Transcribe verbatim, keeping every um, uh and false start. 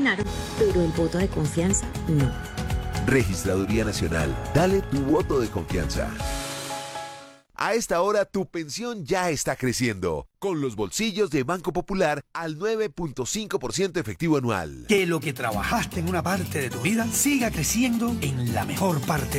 terminaron, pero el voto de confianza no. Registraduría Nacional, dale tu voto de confianza. A esta hora tu pensión ya está creciendo, con los bolsillos de Banco Popular al nueve punto cinco por ciento efectivo anual. Que lo que trabajaste en una parte de tu vida siga creciendo en la mejor parte